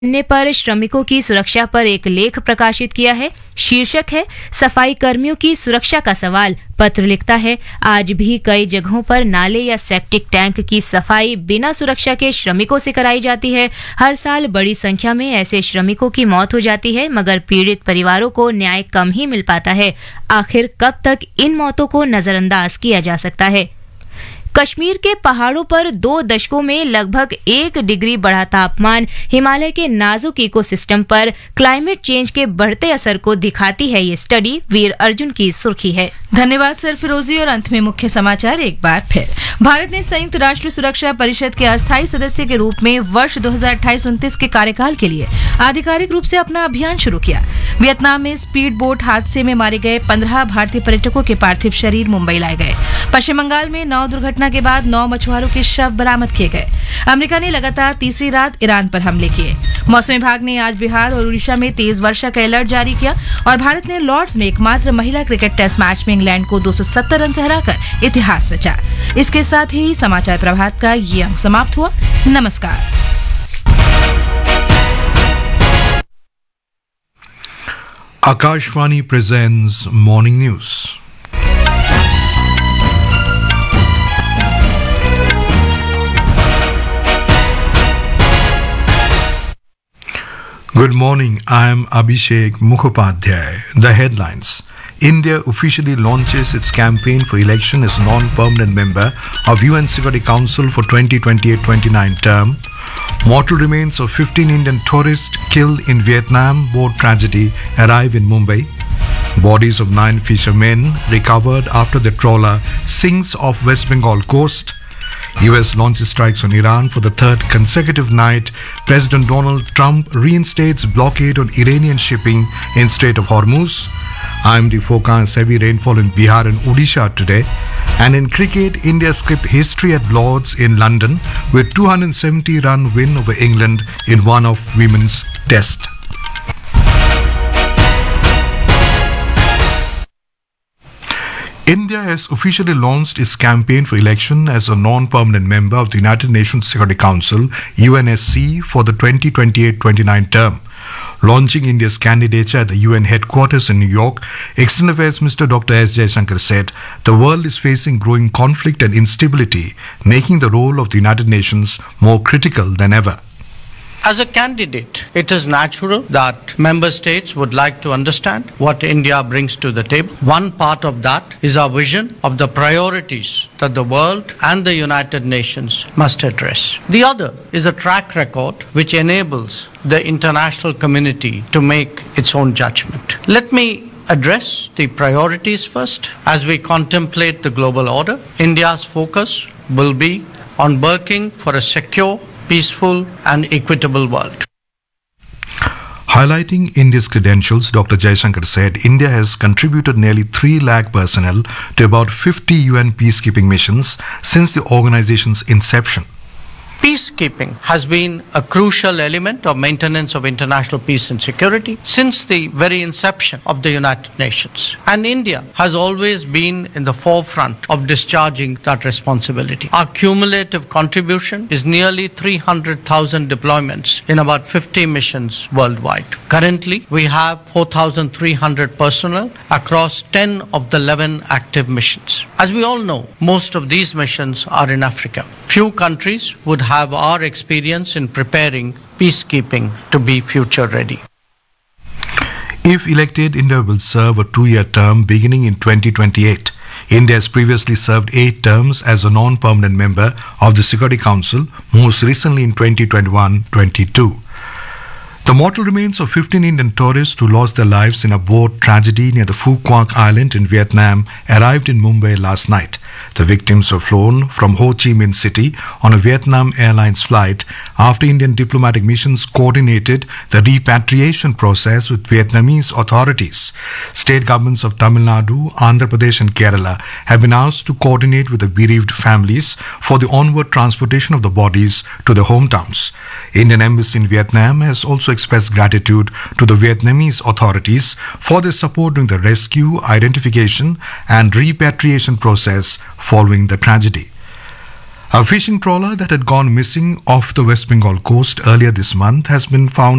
ने पर श्रमिकों की सुरक्षा पर एक लेख प्रकाशित किया है। शीर्षक है सफाई कर्मियों की सुरक्षा का सवाल। पत्र लिखता है, आज भी कई जगहों पर नाले या सेप्टिक टैंक की सफाई बिना सुरक्षा के श्रमिकों से कराई जाती है। हर साल बड़ी संख्या में ऐसे श्रमिकों की मौत हो जाती है, मगर पीड़ित परिवारों को न्याय कम ही मिल पाता है। आखिर कब तक इन मौतों को नजरअंदाज किया जा सकता है? कश्मीर के पहाड़ों पर 2 दशकों में लगभग 1 डिग्री बढ़ा तापमान हिमालय के नाजुक इकोसिस्टम पर क्लाइमेट चेंज के बढ़ते असर को दिखाती है। ये स्टडी वीर अर्जुन की सुर्खी है। धन्यवाद सर फिरोजी। और अंत में मुख्य समाचार एक बार फिर। भारत ने संयुक्त राष्ट्र सुरक्षा परिषद के अस्थायी सदस्य के रूप में वर्ष 2028-29 के कार्यकाल के लिए आधिकारिक रूप से अपना अभियान शुरू किया। वियतनाम में स्पीड बोट हादसे में मारे गए 15 भारतीय पर्यटकों के पार्थिव शरीर मुंबई लाए गए। पश्चिम बंगाल में 9 दुर्घटना के बाद 9 मछुआरों के शव बरामद किए गए। अमेरिका ने लगातार तीसरी रात ईरान पर हमले किए। मौसम विभाग ने आज बिहार और उड़ीसा में तेज वर्षा का अलर्ट जारी किया। और भारत ने लॉर्ड्स में एकमात्र महिला क्रिकेट टेस्ट मैच में इंग्लैंड को 270 रन से हराकर इतिहास रचा। इसके साथ ही समाचार प्रभात का ये अंक समाप्त हुआ। नमस्कार। Akashvani presents Morning News. Good morning, I am Abhishek Mukhopadhyay. The headlines. India officially launches its campaign for election as non-permanent member of UN Security Council for 2028-29 term. Mortal remains of 15 Indian tourists killed in Vietnam boat tragedy arrive in Mumbai. Bodies of 9 fishermen recovered after the trawler sinks off West Bengal coast. US launches strikes on Iran for the 3rd consecutive night. President Donald Trump reinstates blockade on Iranian shipping in Strait of Hormuz. IMD forecasts heavy rainfall in Bihar and Odisha today. And in cricket, India skipped history at Lord's in London with 270-run win over England in one of women's test. India has officially launched its campaign for election as a non-permanent member of the United Nations Security Council, UNSC, for the 2028-29 term. Launching India's candidature at the UN headquarters in New York, External Affairs Minister Dr. S. Jaishankar said the world is facing growing conflict and instability, making the role of the United Nations more critical than ever. As a candidate, it is natural that member states would like to understand what India brings to the table. One part of that is our vision of the priorities that the world and the United Nations must address. The other is a track record which enables the international community to make its own judgment. Let me address the priorities first. As we contemplate the global order, India's focus will be on working for a secure, peaceful and equitable world. Highlighting India's credentials, Dr. Jaishankar said India has contributed nearly 3 lakh personnel to about 50 UN peacekeeping missions since the organization's inception. Peacekeeping has been a crucial element of maintenance of international peace and security since the very inception of the United Nations. And India has always been in the forefront of discharging that responsibility. Our cumulative contribution is nearly 300,000 deployments in about 50 missions worldwide. Currently, we have 4,300 personnel across 10 of the 11 active missions. As we all know, most of these missions are in Africa. Few countries would have our experience in preparing peacekeeping to be future ready. If elected, India will serve a 2-year term beginning in 2028. India has previously served 8 terms as a non-permanent member of the Security Council, most recently in 2021-22. The mortal remains of 15 Indian tourists who lost their lives in a boat tragedy near the Phu Quoc Island in Vietnam arrived in Mumbai last night. The victims were flown from Ho Chi Minh City on a Vietnam Airlines flight after Indian diplomatic missions coordinated the repatriation process with Vietnamese authorities. State governments of Tamil Nadu, Andhra Pradesh and Kerala have been asked to coordinate with the bereaved families for the onward transportation of the bodies to their hometowns. Indian Embassy in Vietnam has also expressed gratitude to the Vietnamese authorities for their support during the rescue, identification and repatriation process following the tragedy. A fishing trawler that had gone missing off the West Bengal coast earlier this month has been found